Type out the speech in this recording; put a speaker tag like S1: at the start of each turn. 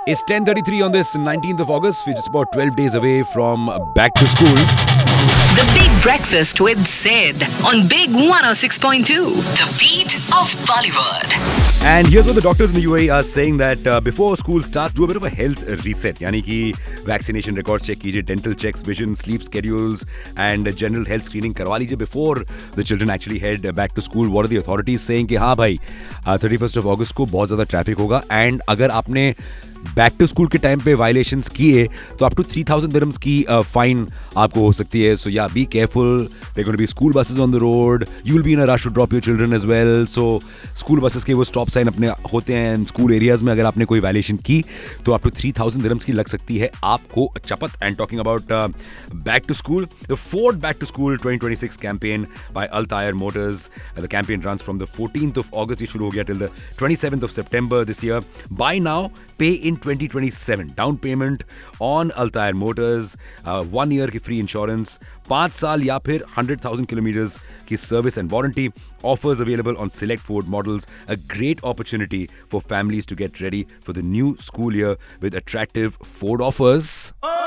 S1: It's 10:33 on this 19th of August. We're just about 12 days away from back to school.
S2: The Big Breakfast with Sid on Big 106.2. The beat of Bollywood.
S1: And here's what the doctors in the UAE are saying that before school starts, do a bit of a health reset. यानी कि vaccination records check कीजिए, dental checks, vision, sleep schedules and general health screening करवा लीजिए before the children actually head back to school. What are the authorities saying कि हाँ भाई 31st of August को बहुत ज़्यादा ट्रैफिक होगा and अगर आपने बैक टू स्कूल के टाइम पे वायलेशंस किए तो अप टू 3000 दिरहम्स की फाइन आपको हो सकती है. सो या be careful, there gonna be school buses on the road, you will be in a rush to drop your children as well. So school buses के वो स्टॉप साइन अपने होते हैं स्कूल एरियाज में. अगर आपने कोई वायलेशन की तो अप टू 3000 दिरहम्स की लग सकती है आपको चपत. And talking about back to school, the fourth back to school 2026 campaign bye Al तायर Motors. The campaign runs from the 14th of August. ये शुरू हो गया till the 27th of September this year. Buy now, pay in 2027. Down payment on Altair Motors, 1 year की free insurance, 5 साल या फिर 100,000 kilometers की service and warranty. Offers available on select Ford models. A great opportunity for families to get ready for the new school year with attractive Ford offers.